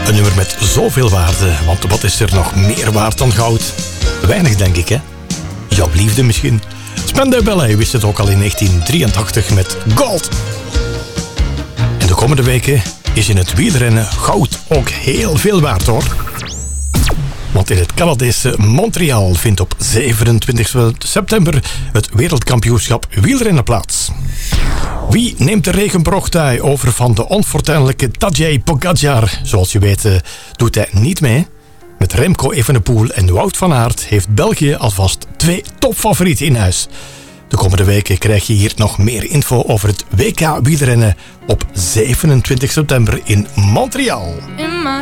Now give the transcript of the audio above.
Een nummer met zoveel waarde, want wat is er nog meer waard dan goud? Weinig, denk ik, hè? Jouw liefde misschien. Spandau Ballet wist het ook al in 1983 met Gold. En de komende weken is in het wielrennen goud ook heel veel waard, hoor. Want in het Canadese Montreal vindt op 27 september het wereldkampioenschap wielrennen plaats. Wie neemt de regenboogtrui over van de onfortuinlijke Tadej Pogačar? Zoals je weet doet hij niet mee. Met Remco Evenepoel en Wout van Aert heeft België alvast 2 topfavorieten in huis. De komende weken krijg je hier nog meer info over het WK wielrennen op 27 september in Montreal.